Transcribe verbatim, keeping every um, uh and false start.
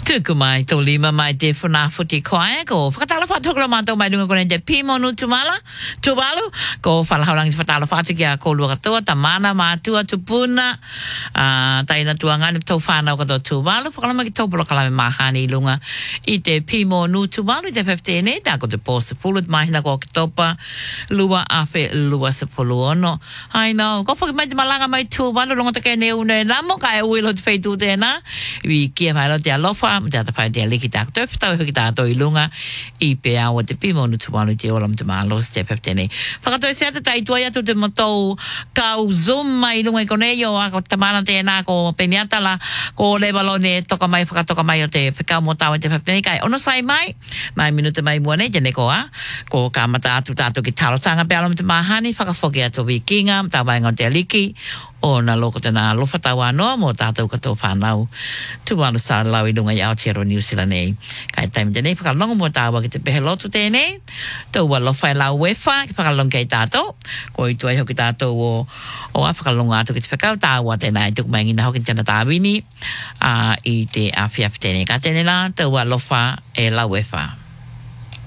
Tuku mai to lima mai te whana futi koe ko whakatala whatokura mātou mai runga kone te pimonu tumala tuwalu ko whalaharangi whatala whatu kia ko lua katoa ta mana mātua tupuna uh, taina tuangani tau whanau katoa tuwalu whakalama ki tau kalame mahani lunga i te pimonu tuwalu i te fifteen ta ko te pōsa pulu mahina ko kitopa lua awhi lua sepulu ono hai no ko whaki mai te malanga mai tuwalu longa te kene une namo ka e uilo te whaitu tēnā i kia mai te alofa te ata whai te aliki tāku tau whetau hoki tātou i lunga i pe awa te pimonu tuwalu te olam te mālos te fifteen whakatau se ata taitua atu te motou kau zoom mai lunga i konei o ako tamana tēnā ko peniatala ko lebalone toka mai whakatoka mai o te whekau mo tāua te fifteen kai ono sai mai mai minuta mai muane jene koa ko ka mata atu tātou ki tarotanga pe alam te mahani whakawhoki atu wikinga tā wainga o te aliki o na loko tena lofa tawa noa mo tātou kato whanau tuwalu sa lau i lunga i Aotearoa New Zealand nei kai taim tēnei whakalonga mo tāua ki te pehe lotu tēnei taua lofa i lau wefa ki whakalonga kei tātou ko i tuai hoki tātou o o a whakalonga atu ki te whakau tāua tēnā i tuku maingina hoki tēnā tāwini uh, i te awhiawhi tēnei ka tēnei la taua lofa e lau wefa